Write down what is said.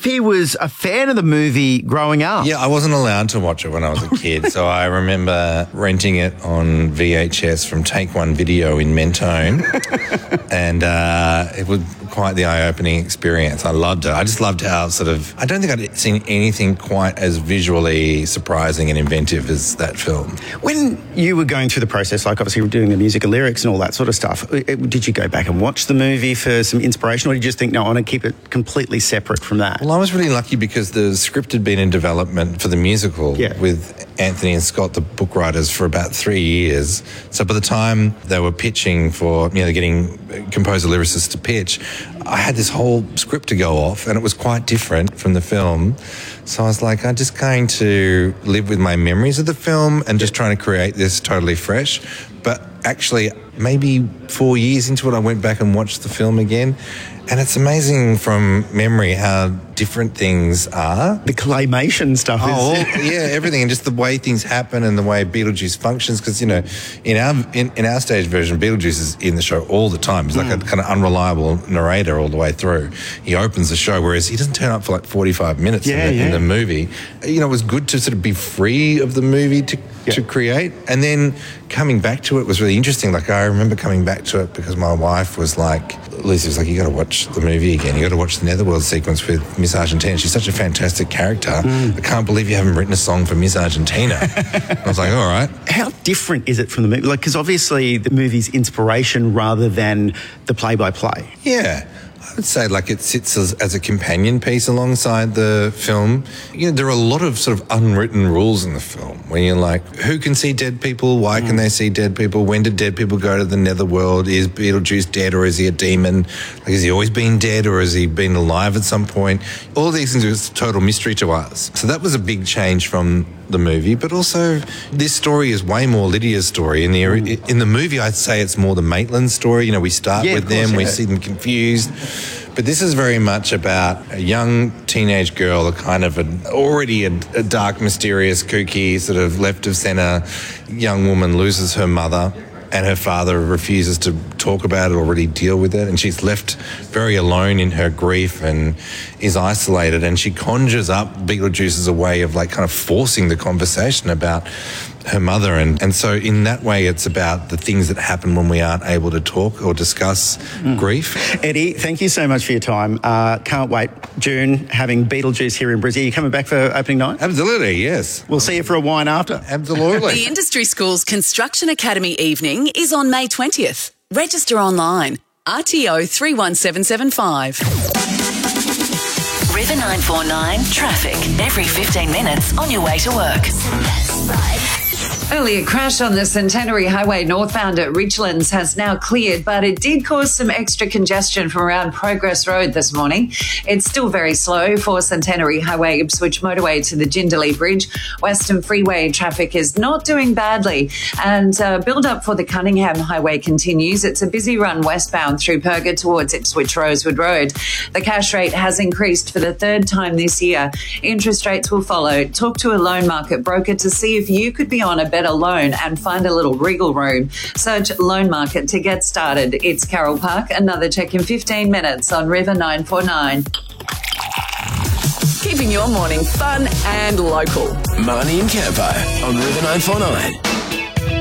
Flippy was a fan of the movie growing up. Yeah, I wasn't allowed to watch it when I was a kid, so I remember renting it on VHS from Take One Video in Mentone, and it was quite the eye-opening experience. I loved it. I just loved how I don't think I'd seen anything quite as visually surprising and inventive as that film. When you were going through the process, like obviously doing the music and lyrics and all that sort of stuff, did you go back and watch the movie for some inspiration, or did you just think, no, I want to keep it completely separate from that? Well, I was really lucky because the script had been in development for the musical with Anthony and Scott, the book writers, for about 3 years. So by the time they were pitching for, getting composer lyricists to pitch, I had this whole script to go off, and it was quite different from the film. So I was like, I'm just going to live with my memories of the film and just trying to create this totally fresh. But actually, maybe 4 years into it, I went back and watched the film again. And it's amazing from memory how different things are. The claymation stuff everything, and just the way things happen and the way Beetlejuice functions. Because, in our stage version, Beetlejuice is in the show all the time. He's like a kind of unreliable narrator all the way through. He opens the show, whereas he doesn't turn up for like 45 minutes in the movie. It was good to sort of be free of the movie to create. And then coming back to it was really interesting. Like, I remember coming back to it because my wife was like, Lucy was like, you got to watch the movie again. You got to watch the Netherworld sequence with Miss Argentina. She's such a fantastic character. I can't believe you haven't written a song for Miss Argentina. I was like, all right. How different is it from the movie? Like, because obviously the movie's inspiration rather than the play-by-play. Yeah. I would say it sits as a companion piece alongside the film. There are a lot of sort of unwritten rules in the film where you're like, who can see dead people? Why can they see dead people? When did dead people go to the Netherworld? Is Beetlejuice dead, or is he a demon? Like, has he always been dead, or has he been alive at some point? All these things are a total mystery to us. So that was a big change from the movie, but also this story is way more Lydia's story. In the movie, I'd say it's more the Maitland story. We start with them, we see them confused. But this is very much about a young teenage girl, already a dark, mysterious, kooky, sort of left of centre young woman loses her mother, and her father refuses to talk about it or really deal with it, and she's left very alone in her grief and is isolated, and she conjures up Beetlejuice as a way of kind of forcing the conversation about her mother, and so in that way it's about the things that happen when we aren't able to talk or discuss grief. Eddie, thank you so much for your time. Can't wait. June, having Beetlejuice here in Brisbane. Are you coming back for opening night? Absolutely, yes. We'll see you for a wine after. Absolutely. The Industry School's Construction Academy evening is on May 20th. Register online. RTO 31775. River 949 traffic every 15 minutes on your way to work. Earlier crash on the Centenary Highway northbound at Ridgelands has now cleared, but it did cause some extra congestion from around Progress Road this morning. It's still very slow for Centenary Highway Ipswich motorway to the Jindalee Bridge. Western Freeway traffic is not doing badly, and build-up for the Cunningham Highway continues. It's a busy run westbound through Perga towards Ipswich Rosewood Road. The cash rate has increased for the third time this year. Interest rates will follow. Talk to a loan market broker to see if you could be on a better loan and find a little wriggle room. Search Loan Market to get started. It's Carol Park. Another check in 15 minutes on River 949. Keeping your morning fun and local. Marnie and Campo on River 949.